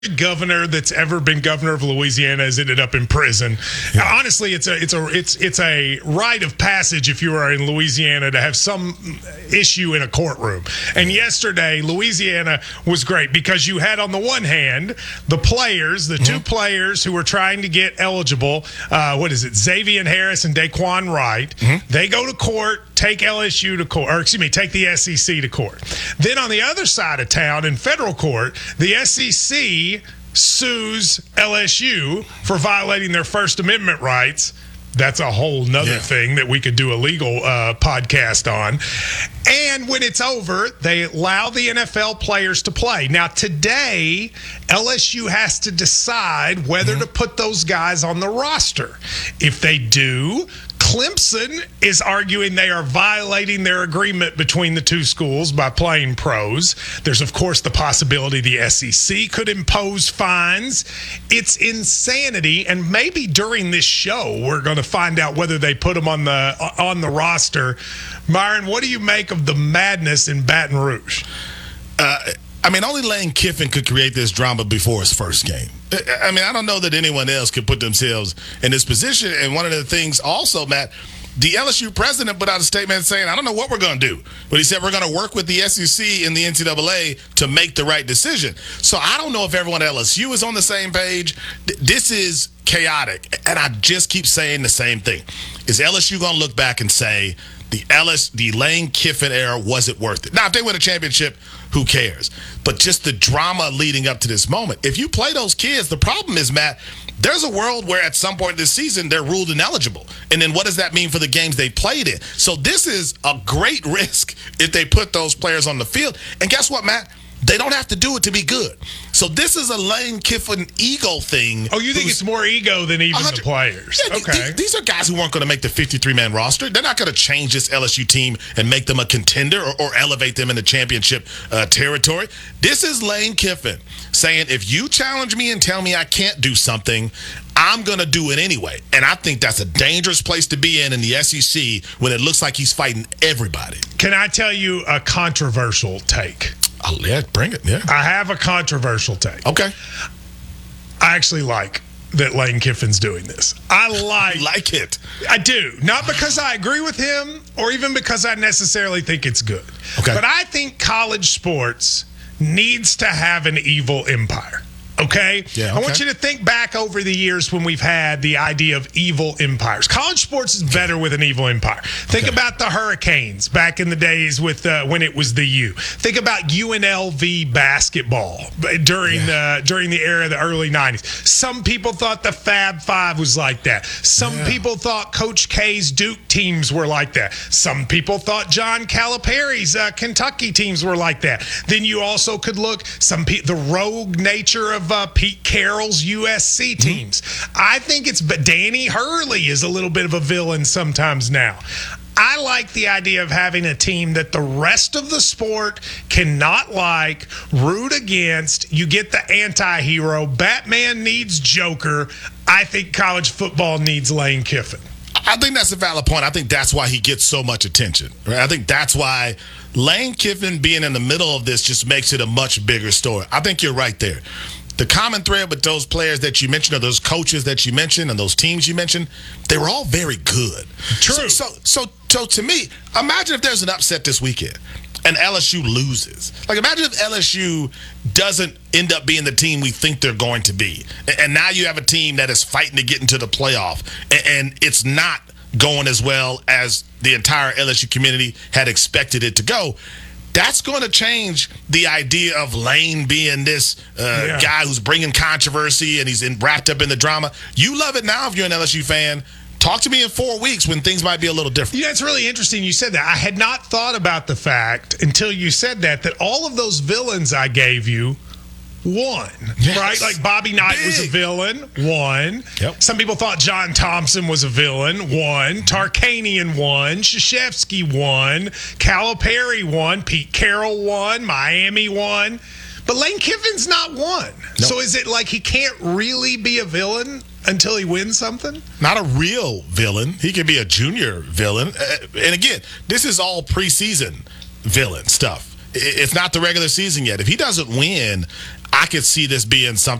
governor that's ever been governor of Louisiana has ended up in prison. Yeah. Honestly, it's a rite of passage if you are in Louisiana to have some issue in a courtroom. And yesterday, Louisiana was great because you had on the one hand the players, the two players who were trying to get eligible. Xavier Harris and Daquan Wright. They go to court. Take LSU to court, take the SEC to court. Then on the other side of town in federal court, the SEC sues LSU for violating their First Amendment rights. That's a whole nother thing that we could do a legal podcast on. And when it's over, they allow the NFL players to play. Now, today, LSU has to decide whether to put those guys on the roster. If they do, Clemson is arguing they are violating their agreement between the two schools by playing pros. There's, of course, the possibility the SEC could impose fines. It's insanity, and maybe during this show we're going to find out whether they put them on the roster. Myron, what do you make of the madness in Baton Rouge? Only Lane Kiffin could create this drama before his first game. I don't know that anyone else could put themselves in this position. And one of the things also, Matt, the LSU president put out a statement saying, I don't know what we're going to do. But he said we're going to work with the SEC and the NCAA to make the right decision. So I don't know if everyone at LSU is on the same page. This is chaotic. And I just keep saying the same thing. Is LSU going to look back and say, the Lane Kiffin era wasn't worth it? Now, if they win a championship, who cares? But just the drama leading up to this moment. If you play those kids, the problem is, Matt, there's a world where at some point this season they're ruled ineligible. And then what does that mean for the games they played in? So this is a great risk if they put those players on the field. And guess what, Matt? They don't have to do it to be good. So this is a Lane Kiffin ego thing. Oh, you think it's more ego than even the players? Yeah, okay. These are guys who weren't going to make the 53-man roster. They're not going to change this LSU team and make them a contender or elevate them into championship territory. This is Lane Kiffin saying, if you challenge me and tell me I can't do something, I'm going to do it anyway. And I think that's a dangerous place to be in the SEC when it looks like he's fighting everybody. Can I tell you a controversial take? Oh, yeah, bring it. Yeah. I have a controversial take. Okay. I actually like that Lane Kiffin's doing this. I like it. I do. Not because I agree with him or even because I necessarily think it's good. Okay. But I think college sports needs to have an evil empire. Okay? Yeah, okay. I want you to think back over the years when we've had the idea of evil empires. College sports is better with an evil empire. Think about the Hurricanes back in the days with when it was the U. Think about UNLV basketball during the era of the early 90s. Some people thought the Fab Five was like that. Some people thought Coach K's Duke teams were like that. Some people thought John Calipari's Kentucky teams were like that. Then you also could look the rogue nature of Pete Carroll's USC teams. I think Danny Hurley is a little bit of a villain sometimes now. I like the idea of having a team that the rest of the sport cannot root against. You get the anti-hero. Batman needs Joker. I think college football needs Lane Kiffin. I think that's a valid point. I think that's why he gets so much attention. Right? I think that's why Lane Kiffin being in the middle of this just makes it a much bigger story. I think you're right there. The common thread with those players that you mentioned, or those coaches that you mentioned, and those teams you mentioned, they were all very good. True. So to me, imagine if there's an upset this weekend and LSU loses. Imagine if LSU doesn't end up being the team we think they're going to be. And now you have a team that is fighting to get into the playoff, and it's not going as well as the entire LSU community had expected it to go. That's going to change the idea of Lane being this guy who's bringing controversy and he's wrapped up in the drama. You love it now if you're an LSU fan. Talk to me in 4 weeks when things might be a little different. Yeah, it's really interesting you said that. I had not thought about the fact until you said that all of those villains I gave you won, right? Like Bobby Knight was a villain, won. Yep. Some people thought John Thompson was a villain, won. Tarkanian won. Krzyzewski won. Calipari won. Pete Carroll won. Miami won. But Lane Kiffin's not one. Nope. So is it like he can't really be a villain until he wins something? Not a real villain. He could be a junior villain. And again, this is all preseason villain stuff. It's not the regular season yet. If he doesn't win, I could see this being something